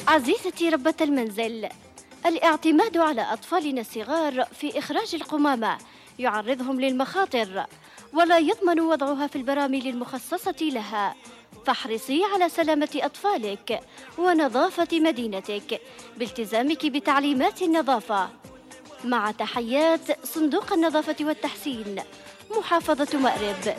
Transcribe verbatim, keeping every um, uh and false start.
عزيزتي ربة المنزل، الاعتماد على أطفالنا الصغار في إخراج القمامة يعرضهم للمخاطر، ولا يضمن وضعها في البراميل المخصصة لها. فاحرصي على سلامة أطفالك ونظافة مدينتك بالتزامك بتعليمات النظافة. مع تحيات صندوق النظافة والتحسين، محافظة مأرب.